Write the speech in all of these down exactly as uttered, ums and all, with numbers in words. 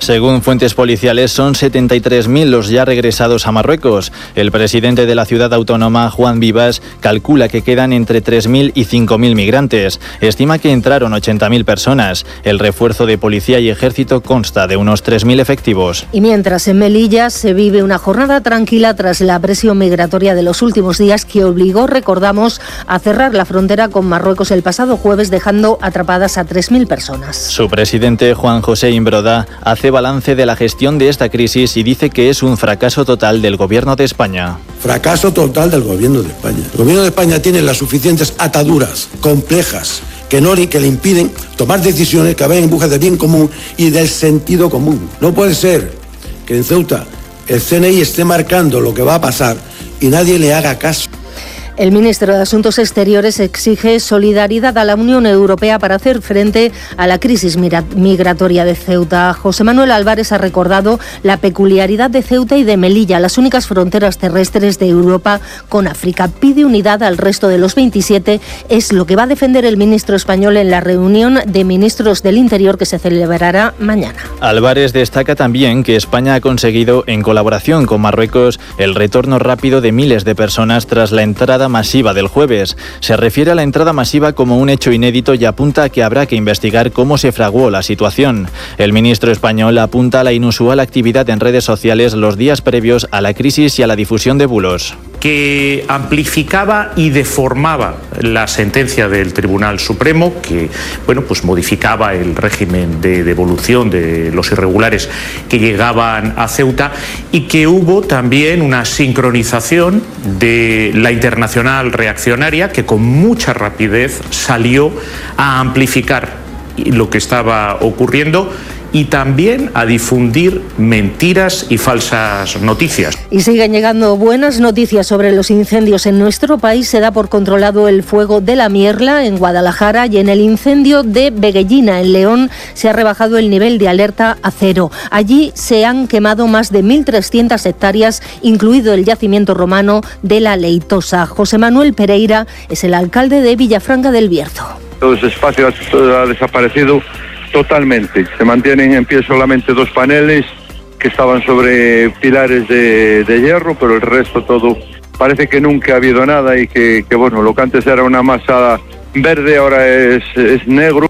Según fuentes policiales, son setenta y tres mil los ya regresados a Marruecos. El presidente de la ciudad autónoma, Juan Vivas, calcula que quedan entre tres mil y cinco mil migrantes. Estima que entraron ochenta mil personas. El refuerzo de policía y ejército consta de unos tres mil efectivos. Y mientras en Melilla se vive una jornada tranquila tras la presión migratoria de los últimos días que obligó, recordamos, a cerrar la frontera con Marruecos el pasado jueves, dejando atrapadas a tres mil personas. Su presidente, Juan José Imbroda, hace balance de la gestión de esta crisis y dice que es un fracaso total del gobierno de España. Fracaso total del gobierno de España. El gobierno de España tiene las suficientes ataduras complejas que no que le impiden tomar decisiones que vayan en busca del bien común y del sentido común. No puede ser que en Ceuta el C N I esté marcando lo que va a pasar y nadie le haga caso. El ministro de Asuntos Exteriores exige solidaridad a la Unión Europea para hacer frente a la crisis migratoria de Ceuta. José Manuel Álvarez ha recordado la peculiaridad de Ceuta y de Melilla, las únicas fronteras terrestres de Europa con África. Pide unidad al resto de los veintisiete, es lo que va a defender el ministro español en la reunión de ministros del Interior que se celebrará mañana. Álvarez destaca también que España ha conseguido, en colaboración con Marruecos, el retorno rápido de miles de personas tras la entrada masiva del jueves. Se refiere a la entrada masiva como un hecho inédito y apunta a que habrá que investigar cómo se fraguó la situación. El ministro español apunta a la inusual actividad en redes sociales los días previos a la crisis y a la difusión de bulos. Que amplificaba y deformaba la sentencia del Tribunal Supremo, que bueno, pues modificaba el régimen de devolución de los irregulares que llegaban a Ceuta, y que hubo también una sincronización de la internacional reaccionaria que con mucha rapidez salió a amplificar lo que estaba ocurriendo y también a difundir mentiras y falsas noticias. Y siguen llegando buenas noticias sobre los incendios en nuestro país. Se da por controlado el fuego de La Mierla en Guadalajara, y en el incendio de Veguellina en León se ha rebajado el nivel de alerta a cero. Allí se han quemado más de mil trescientas hectáreas, incluido el yacimiento romano de La Leitosa. José Manuel Pereira es el alcalde de Villafranca del Bierzo. Todo ese espacio ha desaparecido totalmente. Se mantienen en pie solamente dos paneles que estaban sobre pilares de, de hierro, pero el resto todo parece que nunca ha habido nada, y que, que bueno, lo que antes era una masa verde ahora es, es negro.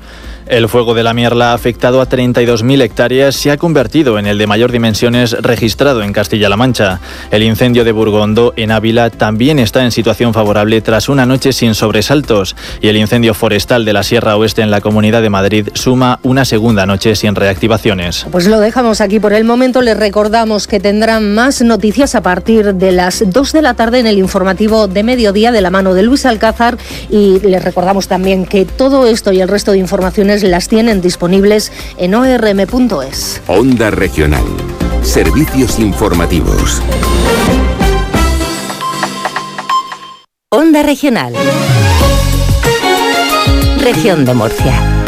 El fuego de La Mierla ha afectado a treinta y dos mil hectáreas, se ha convertido en el de mayor dimensiones registrado en Castilla-La Mancha. El incendio de Burgondo, en Ávila, también está en situación favorable tras una noche sin sobresaltos, y el incendio forestal de la Sierra Oeste en la Comunidad de Madrid suma una segunda noche sin reactivaciones. Pues lo dejamos aquí por el momento. Les recordamos que tendrán más noticias a partir de las dos de la tarde en el informativo de mediodía de la mano de Luis Alcázar, y les recordamos también que todo esto y el resto de informaciones las tienen disponibles en o r m punto es. Onda Regional. Servicios informativos. Onda Regional. Región de Murcia.